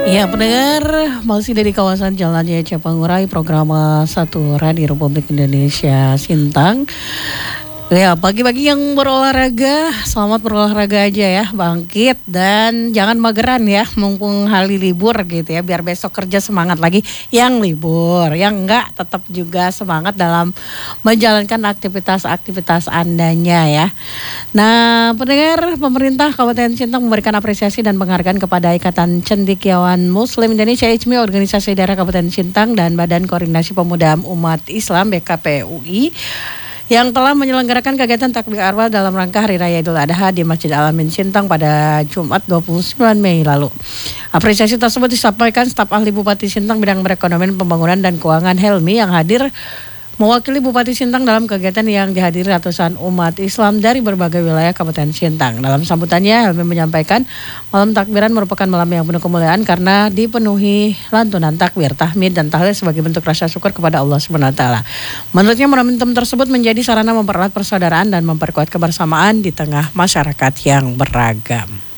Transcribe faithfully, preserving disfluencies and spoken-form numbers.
Ya pendengar, masih dari kawasan Jalan Jaya Cipangurai, program satu Radio Republik Indonesia Sintang. Ya, pagi-pagi yang berolahraga, selamat berolahraga aja ya, bangkit dan jangan mageran ya, mumpung hari libur gitu ya, biar besok kerja semangat lagi yang libur, yang enggak tetap juga semangat dalam menjalankan aktivitas-aktivitas Andanya ya. Nah, pendengar, pemerintah Kabupaten Sintang memberikan apresiasi dan penghargaan kepada Ikatan Cendekiawan Muslim Indonesia I C M I, Organisasi Daerah Kabupaten Sintang dan Badan Koordinasi Pemuda Umat Islam B K P U I yang telah menyelenggarakan kegiatan takbir arwah dalam rangka Hari Raya Idul Adha di Masjid Al-Amin Sintang pada Jumat dua puluh sembilan Mei lalu. Apresiasi tersebut disampaikan staf ahli Bupati Sintang bidang perekonomian, pembangunan dan keuangan Helmi yang hadir mewakili Bupati Sintang dalam kegiatan yang dihadiri ratusan umat Islam dari berbagai wilayah Kabupaten Sintang. Dalam sambutannya, Helmi menyampaikan malam takbiran merupakan malam yang penuh kemuliaan karena dipenuhi lantunan takbir, tahmid dan tahlil sebagai bentuk rasa syukur kepada Allah subhanahu wa taala. Menurutnya momentum tersebut menjadi sarana mempererat persaudaraan dan memperkuat kebersamaan di tengah masyarakat yang beragam.